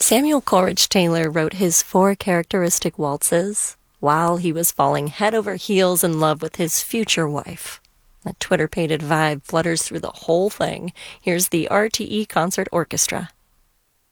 Samuel Coleridge Taylor wrote his four characteristic waltzes while he was falling head over heels in love with his future wife. That Twitter-pated vibe flutters through the whole thing. Here's the RTE Concert Orchestra.